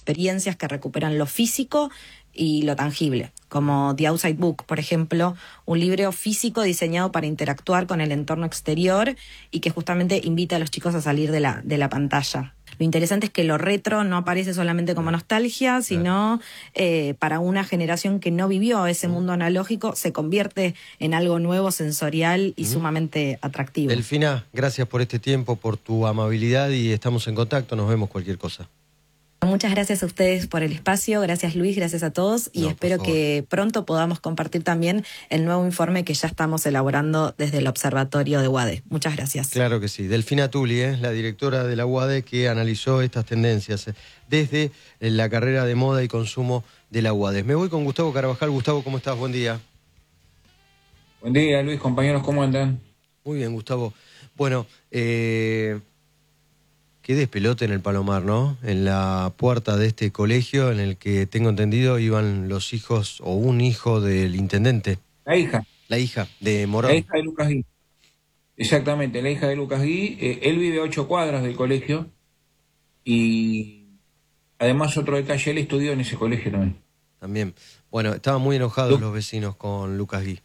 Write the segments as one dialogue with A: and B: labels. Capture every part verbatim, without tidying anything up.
A: experiencias que recuperan lo físico y lo tangible, como The Outside Book, por ejemplo, un libro físico diseñado para interactuar con el entorno exterior y que justamente invita a los chicos a salir de la, de la pantalla. Lo interesante es que lo retro no aparece solamente como nostalgia, sino eh, para una generación que no vivió ese mundo analógico, se convierte en algo nuevo, sensorial y uh-huh. sumamente atractivo.
B: Delfina, gracias por este tiempo, por tu amabilidad y estamos en contacto, nos vemos cualquier cosa.
A: Muchas gracias a ustedes por el espacio, gracias Luis, gracias a todos y no, espero que pronto podamos compartir también el nuevo informe que ya estamos elaborando desde el Observatorio de UADE. Muchas gracias.
B: Claro que sí. Delfina Tulli, ¿eh? la directora de la UADE que analizó estas tendencias eh, desde la carrera de moda y consumo de la UADE. Me voy con Gustavo Carvajal. Gustavo, ¿cómo estás? Buen día.
C: Buen día Luis, compañeros, ¿cómo andan?
B: Muy bien, Gustavo. Bueno, eh... qué despelote en el Palomar, ¿no? En la puerta de este colegio en el que, tengo entendido, iban los hijos o un hijo del intendente.
C: La hija.
B: La hija de Morón.
C: La hija de Lucas Gui. Exactamente, la hija de Lucas Gui. Eh, él vive a ocho cuadras del colegio y además otro detalle, él estudió en ese colegio también.
B: También. Bueno, estaban muy enojados Lu- los vecinos con Lucas Gui.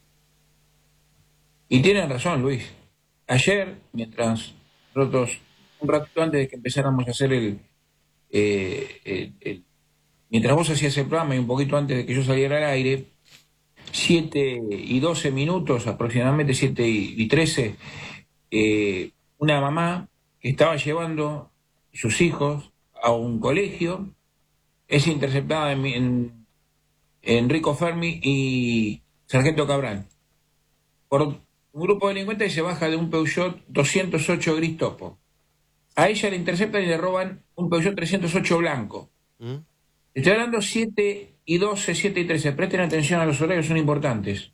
C: Y tienen razón, Luis. Ayer, mientras nosotros... un ratito antes de que empezáramos a hacer el, eh, el, el... Mientras vos hacías el programa y un poquito antes de que yo saliera al aire, siete y doce minutos, aproximadamente siete y trece, eh, una mamá que estaba llevando sus hijos a un colegio es interceptada en, en, en Rico Fermi y Sargento Cabral por un grupo de delincuentes que se baja de un Peugeot doscientos ocho gris topo. A ella le interceptan y le roban un Peugeot trescientos ocho blanco. ¿Mm? Estoy hablando siete y doce, siete y trece. Presten atención a los horarios, son importantes.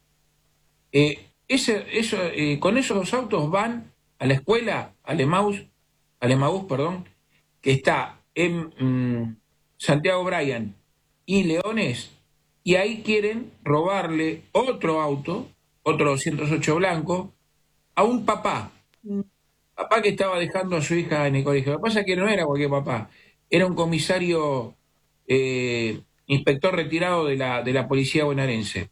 C: Eh, ese, eso, eh, con esos dos autos van a la escuela, al Emaús, al Emaús, perdón, que está en mmm, Santiago Bryan y Leones, y ahí quieren robarle otro auto, otro doscientos ocho blanco, a un papá. Papá que estaba dejando a su hija en el colegio. Lo que pasa es que no era cualquier papá, era un comisario, eh, inspector retirado de la, de la policía bonaerense.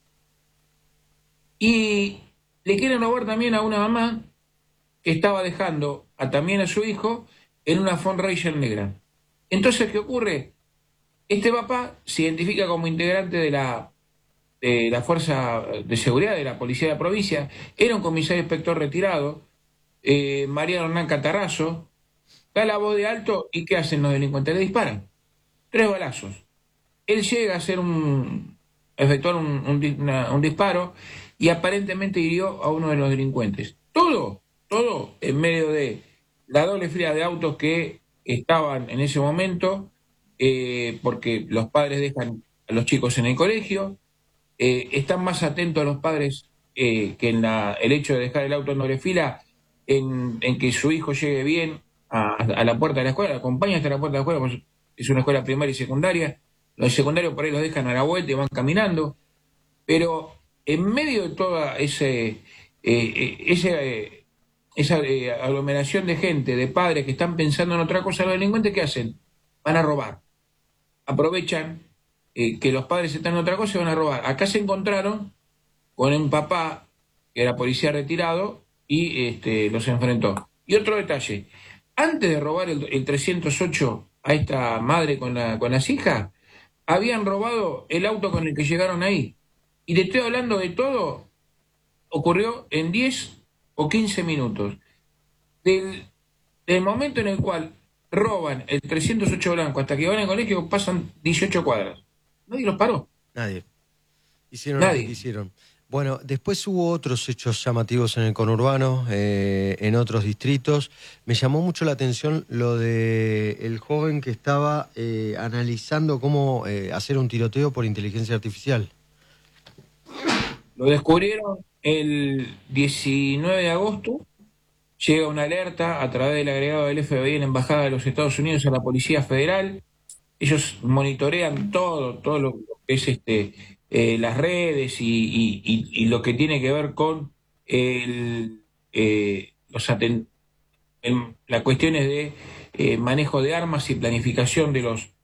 C: Y le quieren robar también a una mamá que estaba dejando a, también a su hijo en una Ford Ranger negra. Entonces, ¿qué ocurre? Este papá se identifica como integrante de la, de la Fuerza de Seguridad de la Policía de la Provincia, era un comisario inspector retirado, Eh, Mariano Hernán Catarrazo, da la voz de alto y ¿qué hacen los delincuentes? Le disparan. Tres balazos. Él llega a hacer un, a efectuar un, un, una, un disparo y aparentemente hirió a uno de los delincuentes. Todo, todo en medio de la doble fila de autos que estaban en ese momento, eh, porque los padres dejan a los chicos en el colegio, eh, están más atentos a los padres eh, que en la, el hecho de dejar el auto en doble fila, En, en que su hijo llegue bien a, a la puerta de la escuela, acompaña hasta la puerta de la escuela, pues es una escuela primaria y secundaria, los secundarios por ahí los dejan a la vuelta y van caminando, pero en medio de toda ese, eh, ese, eh, esa eh, aglomeración de gente, de padres que están pensando en otra cosa, los delincuentes, ¿qué hacen? Van a robar, aprovechan eh, que los padres están en otra cosa y van a robar. Acá se encontraron con un papá que era policía retirado y este, los enfrentó. Y otro detalle, antes de robar el, el trescientos ocho a esta madre con, la, con las hijas, habían robado el auto con el que llegaron ahí. Y te estoy hablando de todo, ocurrió en diez o quince minutos. Del, del momento en el cual roban el trescientos ocho blanco hasta que van al colegio pasan dieciocho cuadras. Nadie los paró.
B: Nadie. Hicieron
C: Nadie.
B: lo que hicieron. Bueno, después hubo otros hechos llamativos en el conurbano, eh, en otros distritos. Me llamó mucho la atención lo de el joven que estaba eh, analizando cómo eh, hacer un tiroteo por inteligencia artificial.
C: Lo descubrieron el diecinueve de agosto. Llega una alerta a través del agregado del F B I en la Embajada de los Estados Unidos a la Policía Federal. Ellos monitorean todo, todo lo que es este... Eh, las redes y, y, y, y lo que tiene que ver con el, eh, los aten- el, las cuestiones de eh, manejo de armas y planificación de los